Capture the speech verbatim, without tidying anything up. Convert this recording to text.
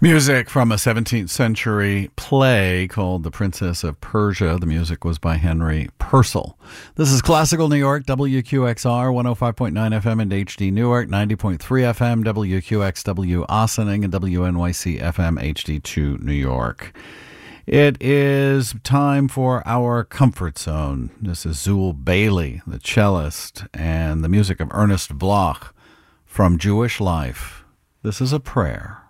Music from a seventeenth century play called The Princess of Persia. The music was by Henry Purcell. This is Classical New York, W Q X R, one oh five point nine F M and H D Newark, ninety point three F M, W Q X W Ossining, and W N Y C F M H D two New York. It is time for our Comfort Zone. This is Zool Bailey, the cellist, and the music of Ernest Bloch from Jewish Life. This is a prayer.